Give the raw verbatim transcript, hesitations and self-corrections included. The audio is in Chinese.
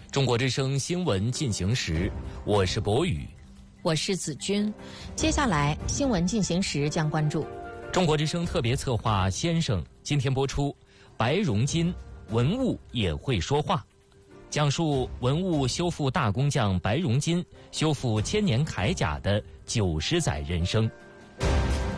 中国之声新闻进行时，我是博宇， 我是子君。接下来新闻进行时将关注中国之声特别策划先生今天播出白荣金文物也会说话，讲述文物修复大工匠白荣金修复千年铠甲的九十载人生。